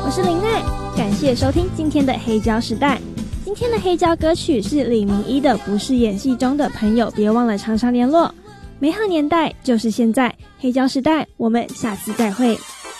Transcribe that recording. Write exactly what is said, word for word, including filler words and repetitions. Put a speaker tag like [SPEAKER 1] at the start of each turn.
[SPEAKER 1] 我是林奈，感谢收听今天的黑胶时代。今天的黑胶歌曲是李明一的《不是演戏中的朋友，别忘了常常联络》。美好年代就是现在，黑胶时代，我们下次再会。